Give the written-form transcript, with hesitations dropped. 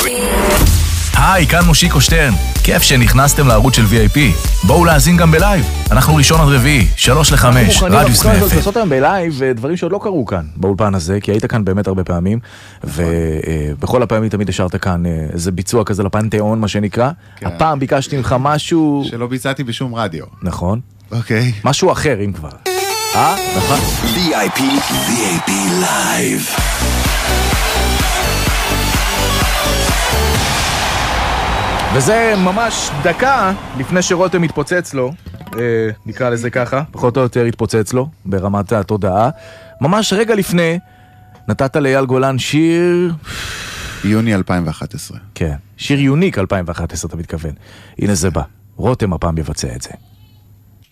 היי, כאן מושיקו שטרן. כיף שנכנסתם לערוץ של VIP. בואו להאזין גם בלייב. אנחנו ראשון עד רביעי, 3-5, רדיוס מאפל. לעשות היום בלייב דברים שעוד לא קרו כאן באולפן הזה, כי היית כאן באמת הרבה פעמים, ובכל הפעמים תמיד השארת כאן איזה ביצוע כזה לפנתיאון, מה שנקרא. הפעם ביקשתי ממך משהו... שלא ביצעתי בשום רדיו. נכון. אוקיי. משהו אחר, אם כבר. נכון. VIP Live. וזה ממש דקה לפני שרותם מתפוצץ לו, נקרא לזה ככה, פחות או יותר התפוצץ לו ברמת התודעה. ממש רגע לפני נתת לאייל גולן שיר... יוני 2011. כן, שיר יוניק 2011 אתה מתכוון. הנה זה בא, רותם הפעם יבצע את זה.